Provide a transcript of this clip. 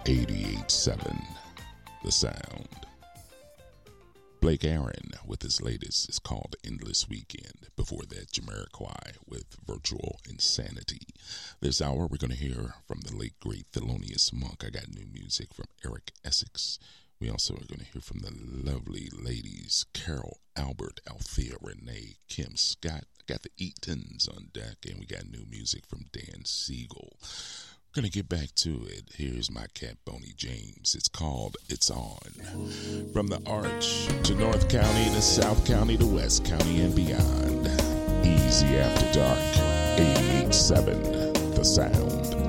88.7 The Sound. Blake Aaron with his latest is called Endless Weekend. Before that, Jamiroquai with Virtual Insanity. This hour, we're going to hear from the late, great Thelonious Monk. I got new music from Eric Essex. We also are going to hear from the lovely ladies, Carol Albert, Althea Renee, Kim Scott. I got the Eatons on deck, and we got new music from Dan Siegel. We're going to get back to it. Here's my cat, Boney James. It's called It's On. From the Arch to North County to South County to West County and beyond. Easy After Dark, 88.7 The Sound.